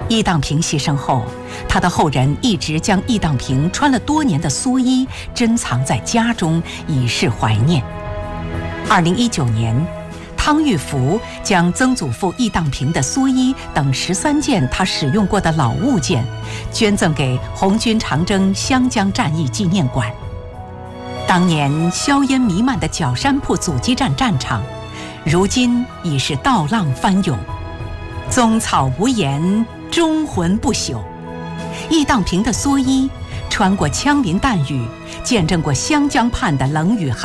易当平牺牲后，他的后人一直将易当平穿了多年的蓑衣珍藏在家中，以示怀念。2019年，汤玉福将曾祖父易当平的蓑衣等13件他使用过的老物件捐赠给红军长征湘江战役纪念馆。当年硝烟弥漫的角山铺阻击战战场，如今已是稻浪翻涌，宗草无言，忠魂不朽。易当平的蓑衣穿过枪林弹雨，见证过湘江畔的冷雨寒